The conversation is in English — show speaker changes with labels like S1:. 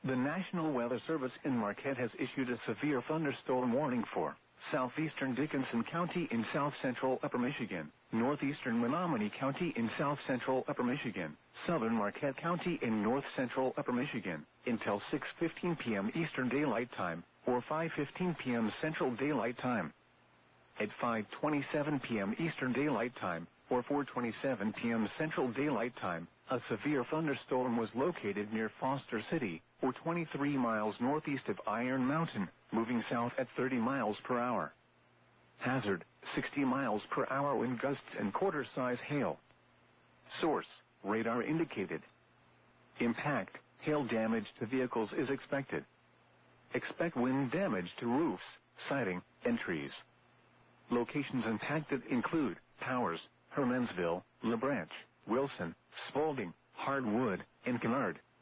S1: The National Weather Service in Marquette has issued a severe thunderstorm warning for southeastern Dickinson County in south-central Upper Michigan, northeastern Menominee County in south-central Upper Michigan, southern Marquette County in north-central Upper Michigan, until 6:15 p.m. Eastern Daylight Time, or 5:15 p.m. Central Daylight Time. At 5:27 p.m. Eastern Daylight Time, or 4:27 p.m. Central Daylight Time, a severe thunderstorm was located near Foster City, or 23 miles northeast of Iron Mountain, moving south at 30 miles per hour. Hazard, 60 miles per hour wind gusts and quarter-size hail. Source, radar indicated. Impact, hail damage to vehicles is expected. Expect wind damage to roofs, siding, and trees. Locations impacted include Powers, Hermansville, LaBranch, Wilson, Spalding, Hardwood, and Kennard.